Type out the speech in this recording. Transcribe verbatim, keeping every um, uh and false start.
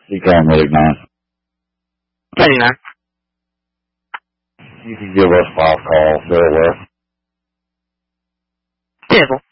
You call me eighty-nine. eighty-nine. You can give us five calls. They're left. Beautiful.